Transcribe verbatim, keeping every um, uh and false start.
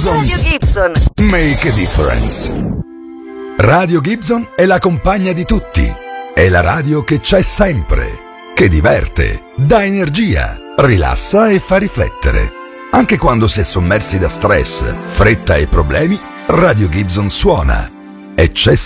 Gibson. Radio Gibson. Make a difference. Radio Gibson è la compagna di tutti. È la radio che c'è sempre, che diverte, dà energia, rilassa e fa riflettere. Anche quando si è sommersi da stress, fretta e problemi, Radio Gibson suona. E c'è